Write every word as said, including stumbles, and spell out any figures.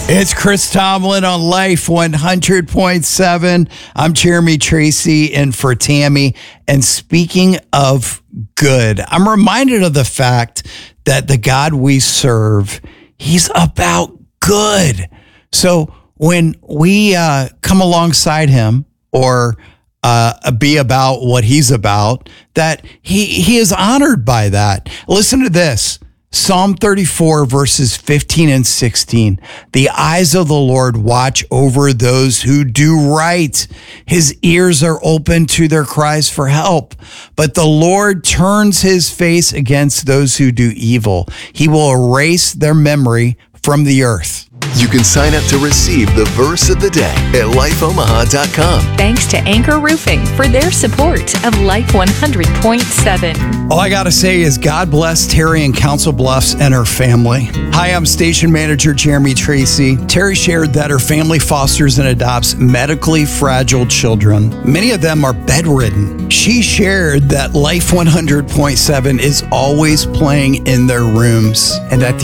It's Chris Tomlin on Life one hundred point seven. I'm Jeremy Tracy in for Tammy. And speaking of good, I'm reminded of the fact that the God we serve, he's about good. So when we uh, come alongside him or uh, be about what he's about, that he, he is honored by that. Listen to this. Psalm thirty-four, verses fifteen and sixteen. The eyes of the Lord watch over those who do right. His ears are open to their cries for help. But the Lord turns his face against those who do evil. He will erase their memory from the earth. You can sign up to receive the verse of the day at life omaha dot com. Thanks to Anchor Roofing for their support of Life one hundred point seven. All I got to say is God bless Terry in Council Bluffs and her family. Hi, I'm Station Manager Jeremy Tracy. Terry shared that her family fosters and adopts medically fragile children. Many of them are bedridden. She shared that Life one hundred point seven is always playing in their rooms. And at the